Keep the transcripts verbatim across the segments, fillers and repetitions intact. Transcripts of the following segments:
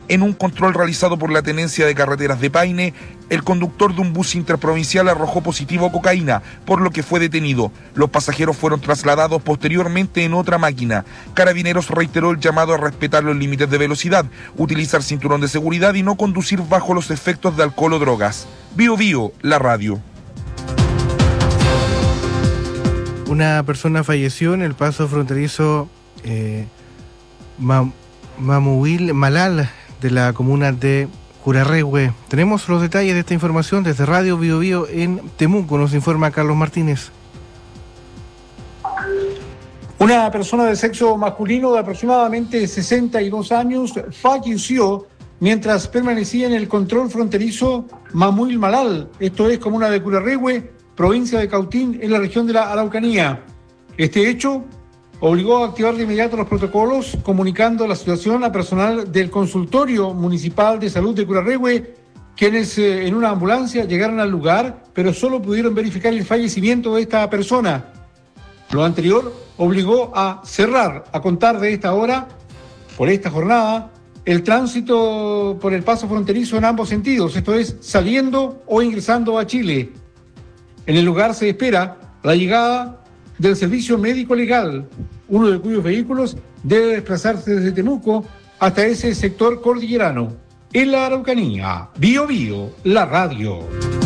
En un control realizado por la Tenencia de Carreteras de Paine, el conductor de un bus interprovincial arrojó positivo cocaína, por lo que fue detenido. Los pasajeros fueron trasladados posteriormente en otra máquina. Carabineros reiteró el llamado a respetar los límites de velocidad, utilizar cinturón de seguridad y no conducir bajo los efectos de alcohol o drogas. Bio Bio, la radio. Una persona falleció en el paso fronterizo eh, Mam- Mamuil Malal de la comuna de Curarrehue. Tenemos los detalles de esta información desde Radio Bio Bio en Temuco. Nos informa Carlos Martínez. Una persona de sexo masculino de aproximadamente sesenta y dos años falleció mientras permanecía en el control fronterizo Mamuil Malal, esto es comuna de Curarrehue, provincia de Cautín, en la región de la Araucanía. Este hecho obligó a activar de inmediato los protocolos, comunicando la situación a personal del consultorio municipal de salud de Curarrehue, quienes eh, en una ambulancia llegaron al lugar, pero solo pudieron verificar el fallecimiento de esta persona. Lo anterior obligó a cerrar, a contar de esta hora, por esta jornada, el tránsito por el paso fronterizo en ambos sentidos, esto es, saliendo o ingresando a Chile. En el lugar se espera la llegada del servicio médico legal, uno de cuyos vehículos debe desplazarse desde Temuco hasta ese sector cordillerano. En la Araucanía, Bio Bio, la radio.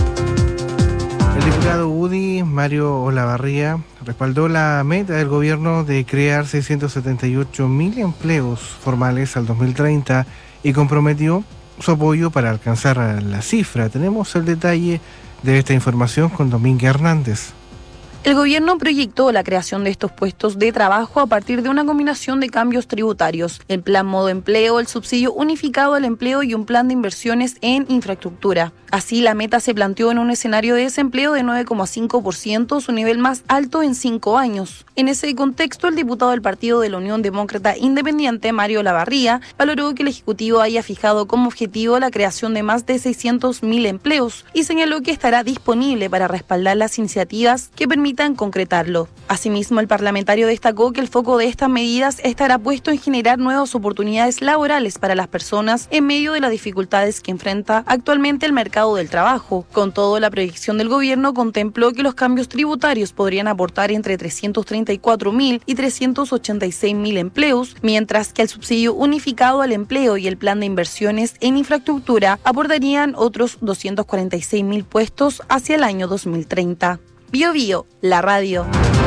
El diputado U D I, Mario Olavarría, respaldó la meta del gobierno de crear seiscientos setenta y ocho mil empleos formales al dos mil treinta y comprometió su apoyo para alcanzar la cifra. Tenemos el detalle de esta información con Domínguez Hernández. El gobierno proyectó la creación de estos puestos de trabajo a partir de una combinación de cambios tributarios, el plan modo empleo, el subsidio unificado al empleo y un plan de inversiones en infraestructura. Así, la meta se planteó en un escenario de desempleo de nueve coma cinco por ciento, su nivel más alto en cinco años. En ese contexto, el diputado del Partido de la Unión Demócrata Independiente, Mario Olavarría, valoró que el Ejecutivo haya fijado como objetivo la creación de más de seiscientos mil empleos y señaló que estará disponible para respaldar las iniciativas que permitan concretarlo. Asimismo, el parlamentario destacó que el foco de estas medidas estará puesto en generar nuevas oportunidades laborales para las personas en medio de las dificultades que enfrenta actualmente el mercado del trabajo. Con todo, la proyección del gobierno contempló que los cambios tributarios podrían aportar entre trescientos treinta y cuatro mil y trescientos ochenta y seis mil empleos, mientras que el subsidio unificado al empleo y el plan de inversiones en infraestructura aportarían otros doscientos cuarenta y seis mil puestos hacia el año dos mil treinta. Bio Bio, la radio.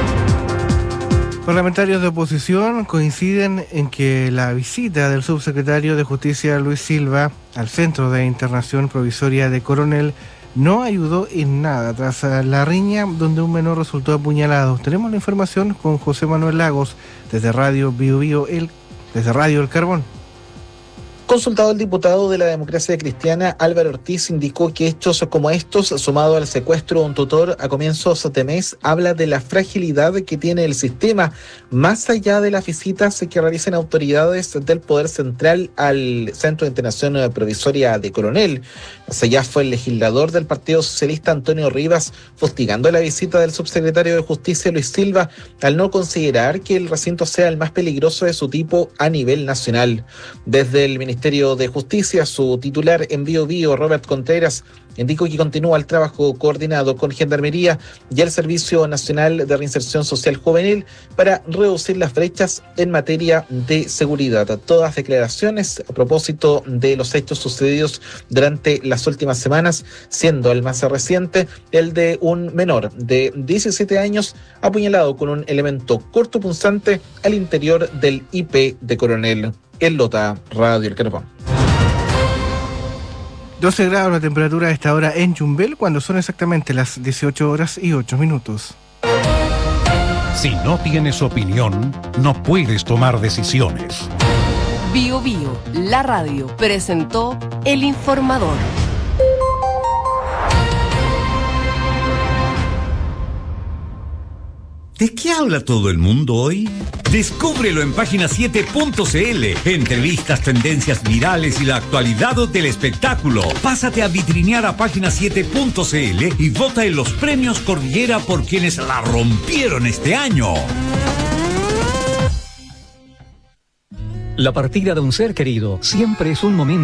Parlamentarios de oposición coinciden en que la visita del subsecretario de Justicia Luis Silva al Centro de Internación Provisoria de Coronel no ayudó en nada tras la riña donde un menor resultó apuñalado. Tenemos la información con José Manuel Lagos desde Radio Bio Bio, el, desde Radio El Carbón. Consultado, el diputado de la Democracia Cristiana Álvaro Ortiz indicó que hechos como estos, sumado al secuestro de un tutor a comienzos de mes, habla de la fragilidad que tiene el sistema, más allá de las visitas que realicen autoridades del Poder Central al Centro de Internación Provisoria de Coronel. Más allá fue el legislador del Partido Socialista Antonio Rivas fustigando la visita del subsecretario de Justicia Luis Silva al no considerar que el recinto sea el más peligroso de su tipo a nivel nacional. Desde el Ministerio Ministerio de Justicia, su titular en Bio Bio, Robert Contreras, indicó que continúa el trabajo coordinado con Gendarmería y el Servicio Nacional de Reinserción Social Juvenil para reducir las brechas en materia de seguridad. Todas declaraciones a propósito de los hechos sucedidos durante las últimas semanas, siendo el más reciente el de un menor de diecisiete años apuñalado con un elemento cortopunzante al interior del I P de Coronel. El Lota, Radio El Carbón. doce grados la temperatura a esta hora en Yumbel, cuando son exactamente las dieciocho horas y ocho minutos. Si no tienes opinión, no puedes tomar decisiones. Bio Bio, la radio, presentó El Informador. ¿De qué habla todo el mundo hoy? Descúbrelo en página siete punto c l. Entrevistas, tendencias virales y la actualidad del espectáculo. Pásate a vitrinear a página siete punto c l y vota en los premios Cordillera por quienes la rompieron este año. La partida de un ser querido siempre es un momento